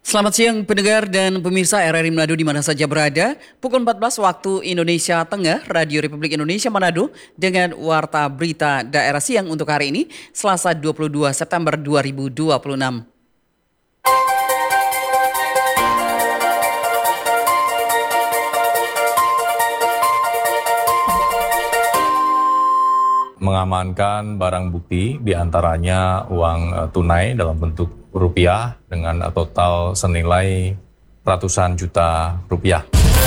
Selamat siang pendengar dan pemirsa RRI Manado di mana saja berada. Pukul 14 waktu Indonesia Tengah, Radio Republik Indonesia Manado dengan Warta Berita Daerah Siang untuk hari ini, Selasa 22 September 2026. Mengamankan barang bukti diantaranya uang tunai dalam bentuk rupiah dengan total senilai ratusan juta rupiah.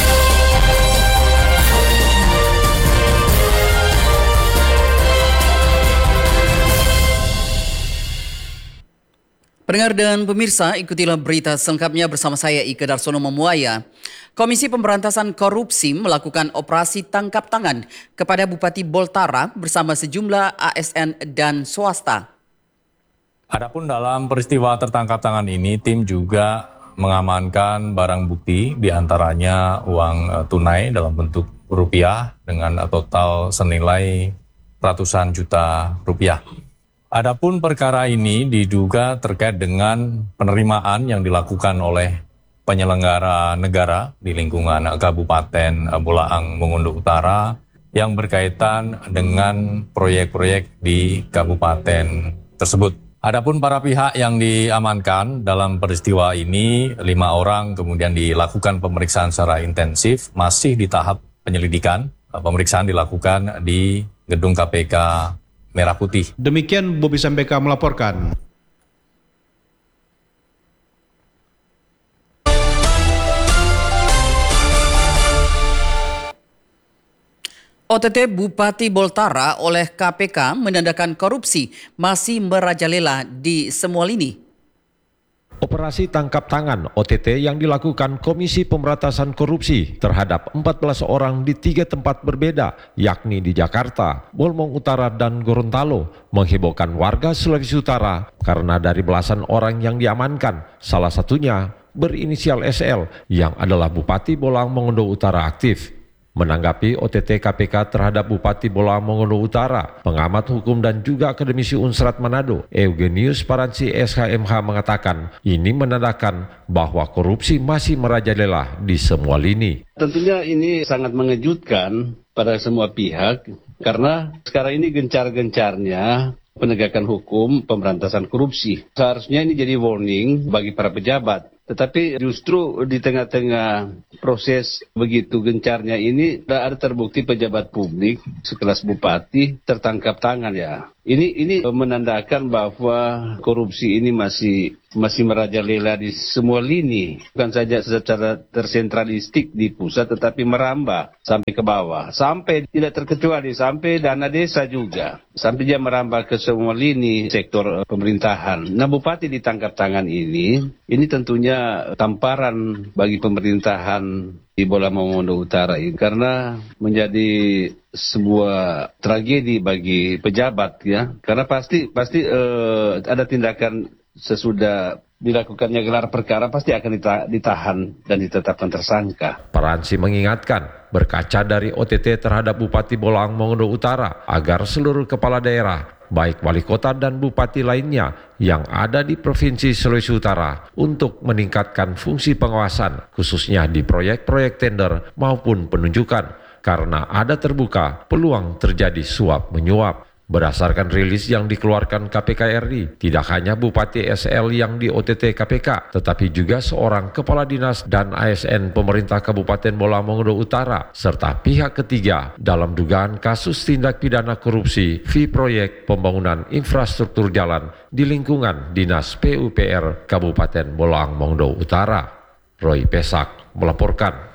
Pendengar dan pemirsa, ikutilah berita selengkapnya bersama saya Ika Darsono Memuaya. Komisi Pemberantasan Korupsi melakukan operasi tangkap tangan kepada Bupati Boltara bersama sejumlah ASN dan swasta. Adapun dalam peristiwa tertangkap tangan ini, tim juga mengamankan barang bukti diantaranya uang tunai dalam bentuk rupiah dengan total senilai ratusan juta rupiah. Adapun perkara ini diduga terkait dengan penerimaan yang dilakukan oleh penyelenggara negara di lingkungan Kabupaten Bolaang Mongondo Utara yang berkaitan dengan proyek-proyek di kabupaten tersebut. Adapun para pihak yang diamankan dalam peristiwa ini, 5 orang kemudian dilakukan pemeriksaan secara intensif, masih di tahap penyelidikan. Pemeriksaan dilakukan di gedung KPK Merah Putih. Demikian Bobi Sambeka melaporkan. OTT Bupati Boltara oleh KPK menandakan korupsi masih merajalela di semua lini. Operasi tangkap tangan OTT yang dilakukan Komisi Pemberantasan Korupsi terhadap 14 orang di 3 tempat berbeda, yakni di Jakarta, Bolmong Utara, dan Gorontalo, menghebohkan warga Sulawesi Utara karena dari belasan orang yang diamankan, salah satunya berinisial SL yang adalah Bupati Bolaang Mongondo Utara aktif. Menanggapi OTT KPK terhadap Bupati Bolaang Mongondo Utara, pengamat hukum dan juga akademisi Unsrat Manado, Eugenius Paransi SHMH mengatakan ini menandakan bahwa korupsi masih merajalela di semua lini. Tentunya ini sangat mengejutkan pada semua pihak karena sekarang ini gencar-gencarnya penegakan hukum pemberantasan korupsi. Seharusnya ini jadi warning bagi para pejabat. Tetapi justru di tengah-tengah proses begitu gencarnya ini ada terbukti pejabat publik sekelas bupati tertangkap tangan ya. Ini menandakan bahwa korupsi ini masih merajalela di semua lini. Bukan saja secara tersentralistik di pusat tetapi merambah sampai ke bawah. Sampai tidak terkecuali sampai dana desa juga. Sampai dia merambah ke semua lini sektor pemerintahan. Nah, bupati ditangkap tangan ini tentunya tamparan bagi pemerintahan di Bolaang Mongondo Utara ini karena menjadi sebuah tragedi bagi pejabat ya, karena pasti ada tindakan sesudah dilakukannya gelar perkara pasti akan ditahan dan ditetapkan tersangka. Paransi mengingatkan berkaca dari OTT terhadap Bupati Bolaang Mongondo Utara agar seluruh kepala daerah baik wali kota dan bupati lainnya yang ada di Provinsi Sulawesi Utara untuk meningkatkan fungsi pengawasan khususnya di proyek-proyek tender maupun penunjukan karena ada terbuka peluang terjadi suap menyuap. Berdasarkan rilis yang dikeluarkan KPK RI, tidak hanya Bupati SL yang di OTT KPK, tetapi juga seorang kepala dinas dan ASN pemerintah Kabupaten Bolaang Mongondo Utara, serta pihak ketiga dalam dugaan kasus tindak pidana korupsi fee proyek pembangunan infrastruktur jalan di lingkungan Dinas PUPR Kabupaten Bolaang Mongondo Utara. Roy Pesak melaporkan.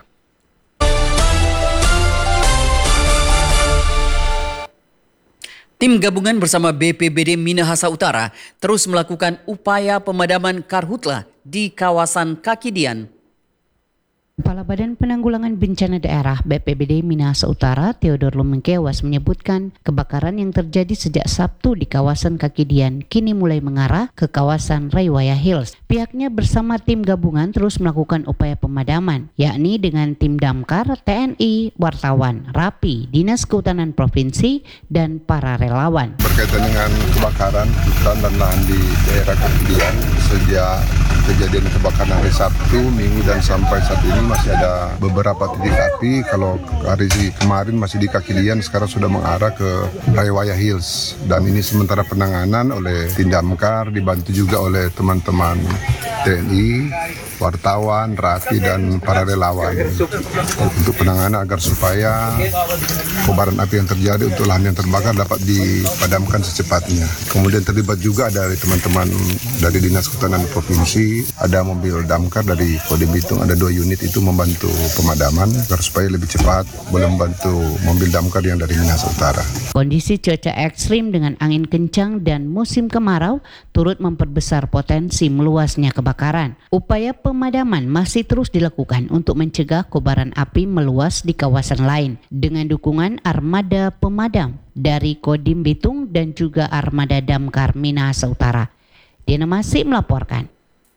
Tim gabungan bersama BPBD Minahasa Utara terus melakukan upaya pemadaman karhutla di kawasan Kakidian. Kepala Badan Penanggulangan Bencana Daerah BPBD Minahasa Utara, Theodor Lumengkewas menyebutkan kebakaran yang terjadi sejak Sabtu di kawasan Kakidian kini mulai mengarah ke kawasan Raiwaya Hills. Pihaknya bersama tim gabungan terus melakukan upaya pemadaman, yakni dengan tim damkar, TNI, wartawan, RAPI, Dinas Kehutanan Provinsi, dan para relawan. Berkaitan dengan kebakaran hutan dan lahan di daerah Kakidian sejak kejadian kebakaran hari Sabtu, Minggu dan sampai saat ini masih ada beberapa titik api. Kalau hari kemarin masih di Kaki Dian, sekarang sudah mengarah ke Raya Hills. Dan ini sementara penanganan oleh tim damkar, dibantu juga oleh teman-teman TNI, wartawan, RATI, dan para relawan untuk penanganan agar supaya kobaran api yang terjadi untuk lahan yang terbakar dapat dipadamkan secepatnya. Kemudian terlibat juga dari teman-teman dari Dinas Kehutanan Provinsi, ada mobil damkar dari Kodim Bitung, ada 2 unit itu membantu pemadaman agar supaya lebih cepat boleh membantu mobil damkar yang dari Minahasa Utara. Kondisi cuaca ekstrim dengan angin kencang dan musim kemarau turut memperbesar potensi meluasnya kebakaran. Upaya pemadaman masih terus dilakukan untuk mencegah kobaran api meluas di kawasan lain dengan dukungan armada pemadam dari Kodim Bitung dan juga armada damkar Minahasa Utara. Diana Masih melaporkan.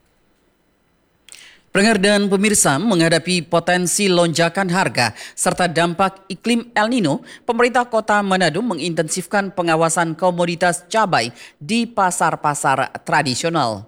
Pendengar dan pemirsa, menghadapi potensi lonjakan harga serta dampak iklim El Nino, pemerintah Kota Manado mengintensifkan pengawasan komoditas cabai di pasar-pasar tradisional.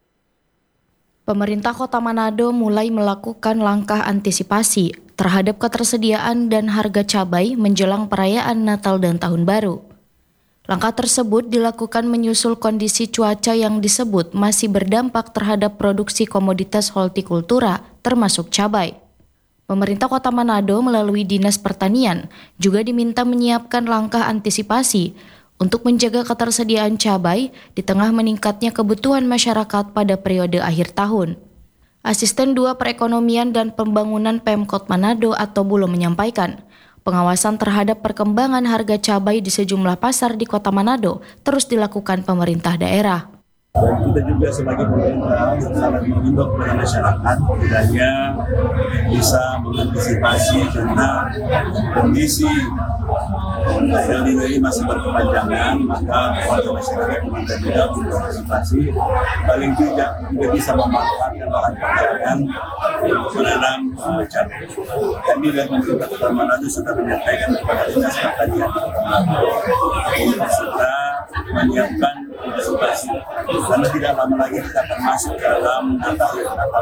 Pemerintah Kota Manado mulai melakukan langkah antisipasi terhadap ketersediaan dan harga cabai menjelang perayaan Natal dan Tahun Baru. Langkah tersebut dilakukan menyusul kondisi cuaca yang disebut masih berdampak terhadap produksi komoditas hortikultura termasuk cabai. Pemerintah Kota Manado melalui Dinas Pertanian juga diminta menyiapkan langkah antisipasi untuk menjaga ketersediaan cabai di tengah meningkatnya kebutuhan masyarakat pada periode akhir tahun. Asisten 2 Perekonomian dan Pembangunan Pemkot Manado atau Bulo menyampaikan, pengawasan terhadap perkembangan harga cabai di sejumlah pasar di Kota Manado terus dilakukan pemerintah daerah. Dan kita juga sebagai pemerintah sangat mengimbau kepada masyarakat kiranya bisa mengantisipasi karena kondisi El Nino ini masih berkepanjangan, maka warga masyarakat meminta juga untuk antisipasi paling tidak juga bisa memanfaatkan lahan pertanian untuk menanam cabai. Kami dari pemerintah Kota Manado sudah menyampaikan kepada Dinas Pertanian untuk segera menyiapkan antisipasi. Karena tidak lama lagi kita akan masuk dalam Natal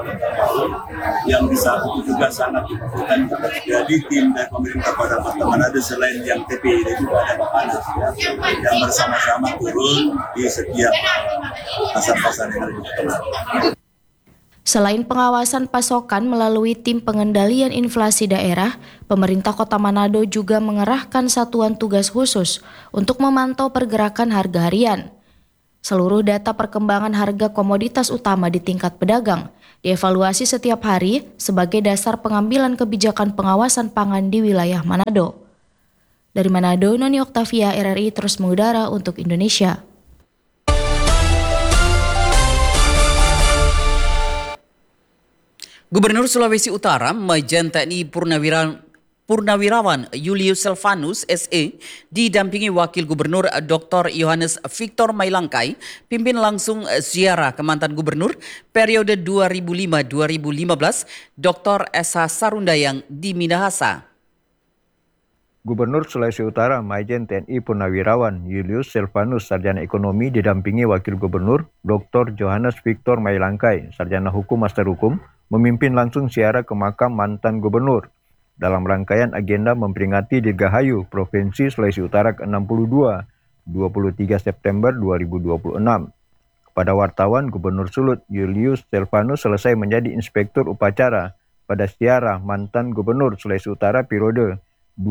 yang di saat itu juga sangat dibutuhkan. Jadi tim dari pemerintah Kota Manado selain yang TPI juga ada Bapanas yang bersama-sama turun di setiap pasar-pasar yang ada di Kota Manado. Selain pengawasan pasokan melalui tim pengendalian inflasi daerah, pemerintah Kota Manado juga mengerahkan satuan tugas khusus untuk memantau pergerakan harga harian. Seluruh data perkembangan harga komoditas utama di tingkat pedagang dievaluasi setiap hari sebagai dasar pengambilan kebijakan pengawasan pangan di wilayah Manado. Dari Manado, Noni Oktavia, RRI terus mengudara untuk Indonesia. Gubernur Sulawesi Utara, Majen TNI Purnawirawan Julius Silvanus SE didampingi Wakil Gubernur Dr. Johannes Victor Mailangkai pimpin langsung ziarah ke mantan gubernur periode 2005-2015 Dr. S.H. Sarundayang di Minahasa. Gubernur Sulawesi Utara Majen TNI Purnawirawan Julius Silvanus Sarjana Ekonomi didampingi Wakil Gubernur Dr. Johannes Victor Mailangkai Sarjana Hukum Master Hukum memimpin langsung ziarah ke makam mantan gubernur dalam rangkaian agenda memperingati Dirgahayu Provinsi Sulawesi Utara ke-62 23 September 2026. Kepada wartawan, Gubernur Sulut Julius Silvanus selesai menjadi inspektur upacara pada ziarah mantan gubernur Sulawesi Utara periode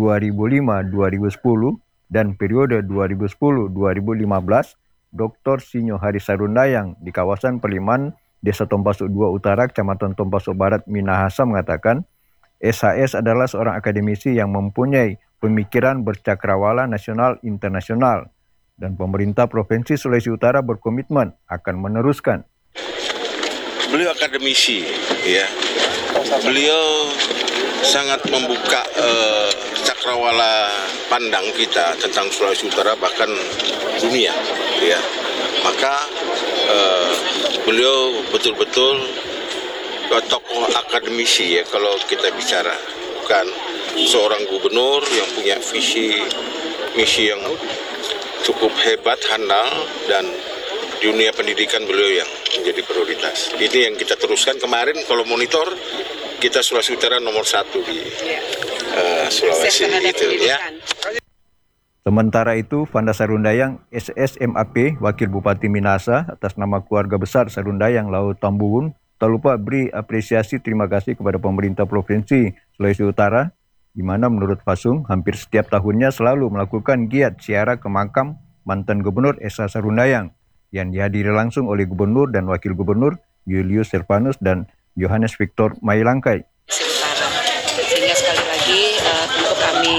2005-2010 dan periode 2010-2015 Dr. Sinyo Hari Sarundayang di kawasan Peliman Desa Tompaso 2 Utara, Kecamatan Tompaso Barat, Minahasa mengatakan SHS adalah seorang akademisi yang mempunyai pemikiran bercakrawala nasional internasional dan pemerintah Provinsi Sulawesi Utara berkomitmen akan meneruskan. Beliau akademisi, ya. Beliau sangat membuka cakrawala pandang kita tentang Sulawesi Utara bahkan dunia, ya. Maka beliau betul-betul tokoh akademisi ya kalau kita bicara, bukan seorang gubernur yang punya visi misi yang cukup hebat, handal dan dunia pendidikan beliau yang menjadi prioritas. Ini yang kita teruskan kemarin. Kalau monitor kita Sulawesi Utara nomor 1 di Sulawesi itu ya. Sementara itu, Vanda Sarundayang, SSMAP, Wakil Bupati Minahasa, atas nama keluarga besar Sarundayang Laut Tambuhun, tak lupa beri apresiasi terima kasih kepada pemerintah Provinsi Sulawesi Utara, di mana menurut Fasung hampir setiap tahunnya selalu melakukan giat ziarah ke makam mantan Gubernur S.A. Sarundayang yang dihadiri langsung oleh Gubernur dan Wakil Gubernur Julius Silvanus dan Johannes Victor Mailangkai. Sehingga sekali lagi tentu kami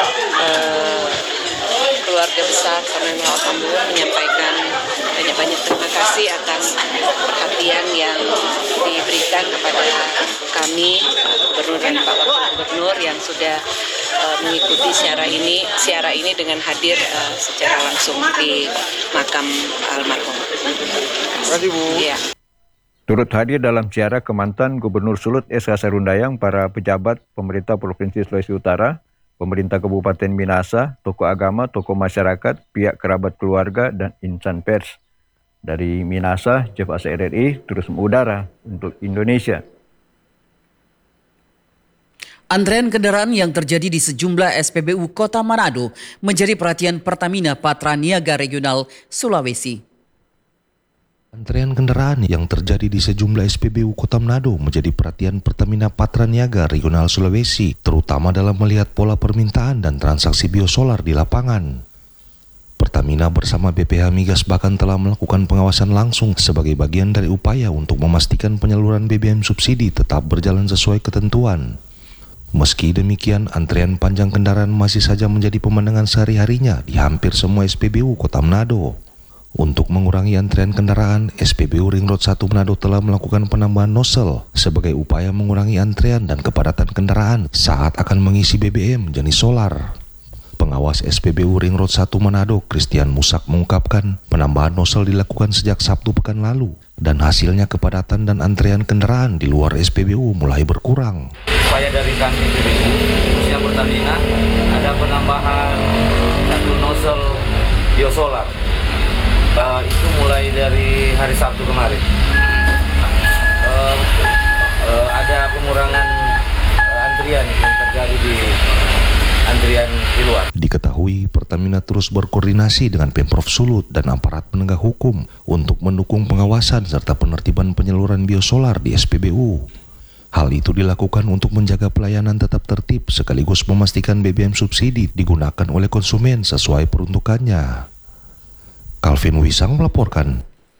keluarga besar Sarundayang Laut Tambuhun menyampaikan banyak-banyak terima kasih atas perhatian yang diberikan kepada kami, Gubernur dan Pak Wakil Gubernur yang sudah mengikuti siara ini dengan hadir secara langsung di makam almarhum. Terima kasih, Bu. Ya. Turut hadir dalam ziarah ke mantan Gubernur Sulut S.A. Sarundayang para pejabat pemerintah Provinsi Sulawesi Utara, pemerintah Kabupaten Minahasa, tokoh agama, tokoh masyarakat, pihak kerabat keluarga, dan insan pers. Dari Minahasa, Jeff Asa RRI terus mengudara untuk Indonesia. Antrean kendaraan yang terjadi di sejumlah SPBU Kota Manado menjadi perhatian Pertamina Patra Niaga Regional Sulawesi. Antrean kendaraan yang terjadi di sejumlah SPBU Kota Manado menjadi perhatian Pertamina Patra Niaga Regional Sulawesi, terutama dalam melihat pola permintaan dan transaksi biosolar di lapangan. Pertamina bersama BPH Migas bahkan telah melakukan pengawasan langsung sebagai bagian dari upaya untuk memastikan penyaluran BBM subsidi tetap berjalan sesuai ketentuan. Meski demikian, antrean panjang kendaraan masih saja menjadi pemandangan sehari-harinya di hampir semua SPBU Kota Manado. Untuk mengurangi antrean kendaraan, SPBU Ring Road 1 Manado telah melakukan penambahan nozzle sebagai upaya mengurangi antrean dan kepadatan kendaraan saat akan mengisi BBM jenis solar. Pengawas SPBU Ring Road 1 Manado, Christian Musak mengungkapkan penambahan nozzle dilakukan sejak Sabtu pekan lalu dan hasilnya kepadatan dan antrean kendaraan di luar SPBU mulai berkurang. Upaya dari kami khususnya Pertamina ada penambahan 1 nozzle biosolar. Itu mulai dari hari Sabtu kemarin. Ada pengurangan antrian yang terjadi di antrian di luar. Diketahui Pertamina terus berkoordinasi dengan Pemprov Sulut dan aparat penegak hukum untuk mendukung pengawasan serta penertiban penyaluran biosolar di SPBU. Hal itu dilakukan untuk menjaga pelayanan tetap tertib sekaligus memastikan BBM subsidi digunakan oleh konsumen sesuai peruntukannya. Calvin Wisang melaporkan.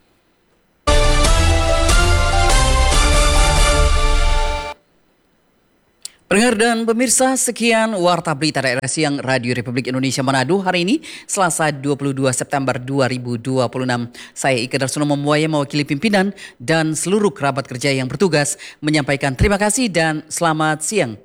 Pendengar dan pemirsa, sekian Warta Berita Daerah Siang Radio Republik Indonesia Manado hari ini, Selasa 22 September 2026. Saya Ika Darsono Membuaya mewakili pimpinan dan seluruh kerabat kerja yang bertugas menyampaikan terima kasih dan selamat siang.